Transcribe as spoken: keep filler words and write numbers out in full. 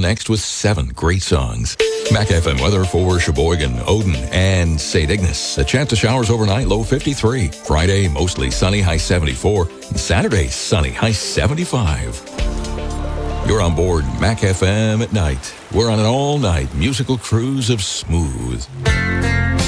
next with seven great songs. Mac F M weather for Sheboygan, Odin, and Saint Ignace. A chance of showers overnight, low fifty-three. Friday, mostly sunny, high seventy-four. And Saturday, sunny, high seventy-five. You're on board Mac F M at night. We're on an all-night musical cruise of smooth.